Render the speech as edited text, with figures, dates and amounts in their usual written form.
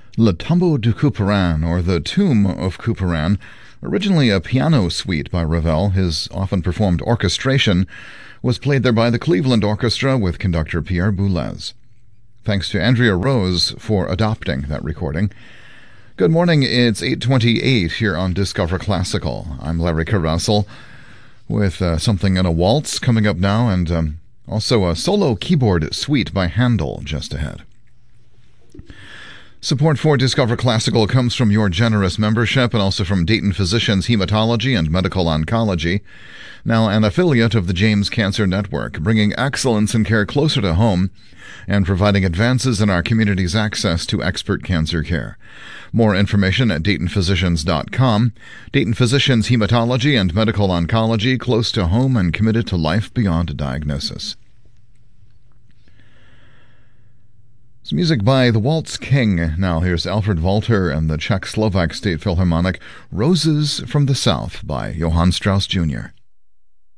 Le Tombeau de Couperin, or The Tomb of Couperin, originally a piano suite by Ravel, his often performed orchestration was played there by the Cleveland Orchestra with conductor Pierre Boulez. Thanks to Andrea Rose for adopting that recording. Good morning, it's 8:28 here on Discover Classical. I'm Larry Carrussell with something in a waltz coming up now, and also a solo keyboard suite by Handel just ahead. Support for Discover Classical comes from your generous membership and also from Dayton Physicians Hematology and Medical Oncology, now an affiliate of the James Cancer Network, bringing excellence in care closer to home and providing advances in our community's access to expert cancer care. More information at DaytonPhysicians.com. Dayton Physicians Hematology and Medical Oncology, close to home and committed to life beyond a diagnosis. It's music by the Waltz King. Now here's Alfred Walter and the Czech-Slovak State Philharmonic, Roses from the South by Johann Strauss Jr.